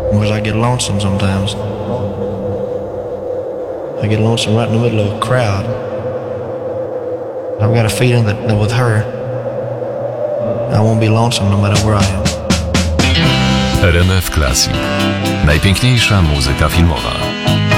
Because I get lonesome sometimes. I get lonesome right in the middle of a crowd. I've got a feeling that with her, I won't be lonesome no matter where I am. RMF Classic. Najpiękniejsza muzyka filmowa.